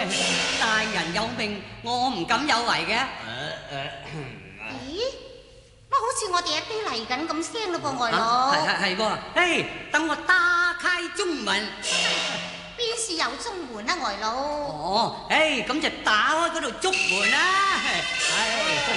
大人有命，我唔敢有違嘅。 咦？乜好似我哋阿爹嚟緊咁聲咯噃，外佬。 係喎，誒，等我打開中門。 邊是有中門啊，外佬？ 哦，誒，咁就打開嗰度竹門啦。恭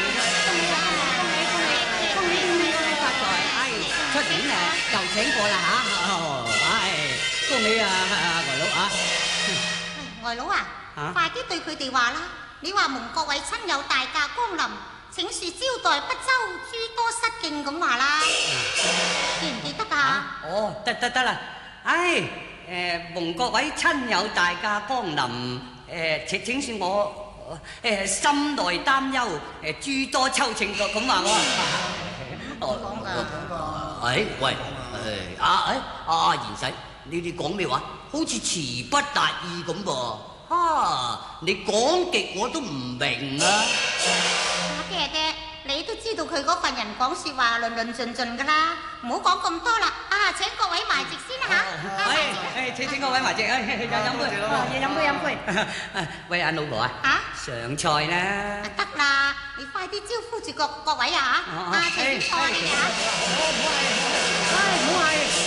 喜發財！出年又請過啦嚇。恭喜啊，外佬啊！ 外佬啊，快啲對佢哋話啦！你話蒙各位親友大駕光臨，請恕招待不周，諸多失敬咁話啦，記唔記得啊？ 哦，得啦，蒙各位親友大駕光臨，請恕我心內擔憂，諸多秋情咁話喎。 講㗎。 喂，阿賢仔，你講咩話？好似詞不達意咁噃。你講極我都唔明啊！ 阿爹，你都知道佢嗰份人講説話論盡㗎啦，唔好講咁多啦。請各位埋席先啦嚇。 請各位埋席，飲杯。喂，阿老婆啊，上菜啦。 得啦，你快啲招呼住各位啊嚇。隨便坐你哋嚇。 唔好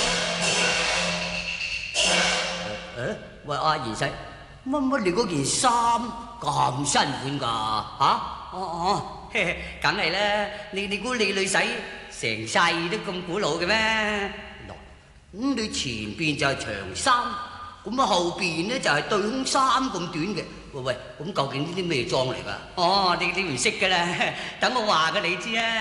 係。喂，阿賢仔，乜你嗰件衫咁新款㗎？梗係啦，你估你女仔成世都咁古老嘅咩？咁你前邊就係長衫，咁後邊咧就係對胸衫咁短嘅。喂，咁究竟呢啲咩裝嚟㗎？你唔識㗎啦，等我話嘅你知啊。